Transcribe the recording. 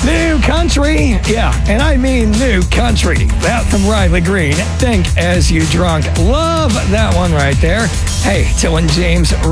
New country? Yeah, and I mean new country. That from Riley Green. Think as you drunk. Love that one right there. Hey, Till and James